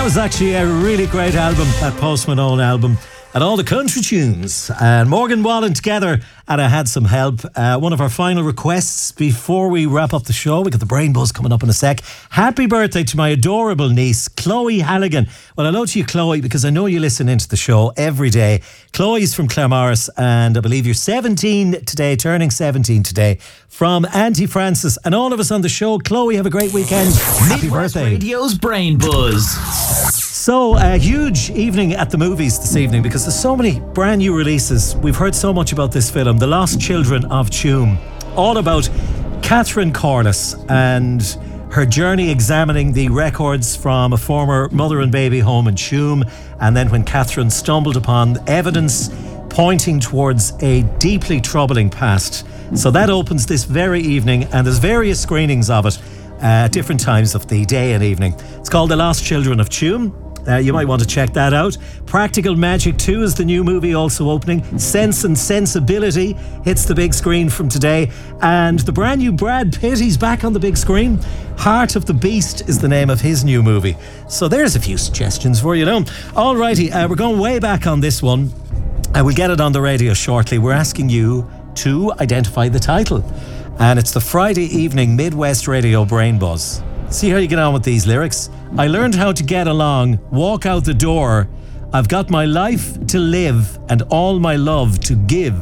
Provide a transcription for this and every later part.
was actually a really great album, that Post Malone album, and all the country tunes. And Morgan Wallen together, and I had some help. One of our final requests before we wrap up the show. We got the Brain Buzz coming up in a sec. Happy birthday to my adorable niece, Chloe Halligan. Well, hello to you, Chloe, because I know you listen into the show every day. Chloe's from Claremorris, and I believe you're 17 today, turning 17 today, from Auntie Frances. And all of us on the show, Chloe, have a great weekend. Happy birthday. Radio's Brain Buzz. So, a huge evening at the movies this evening because there's so many brand new releases. We've heard so much about this film, The Lost Children of Tuam, all about Catherine Corless and her journey examining the records from a former mother and baby home in Tuam, and then when Catherine stumbled upon evidence pointing towards a deeply troubling past. So that opens this very evening, and there's various screenings of it at different times of the day and evening. It's called The Lost Children of Tuam. You might want to check that out. Practical Magic 2 is the new movie also opening. Sense and Sensibility hits the big screen from today. And the brand new Brad Pitt, he's back on the big screen. Heart of the Beast is the name of his new movie. So there's a few suggestions for you know. Alrighty, we're going way back on this one. We'll get it on the radio shortly. We're asking you to identify the title. And it's the Friday evening Midwest Radio Brain Buzz. See how you get on with these lyrics. I learned how to get along, walk out the door. I've got my life to live and all my love to give.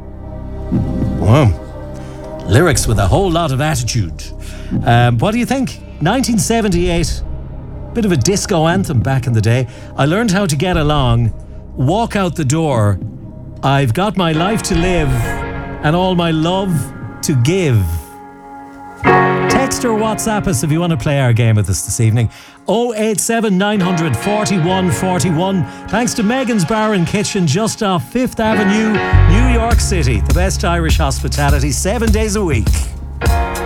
Wow. Lyrics with a whole lot of attitude. What do you think? 1978. Bit of a disco anthem back in the day. I learned how to get along, walk out the door. I've got my life to live and all my love to give. Text or WhatsApp us if you want to play our game with us this evening. 087 900 41 41. Thanks to Megan's Bar and Kitchen just off 5th Avenue, New York City. The best Irish hospitality 7 days a week.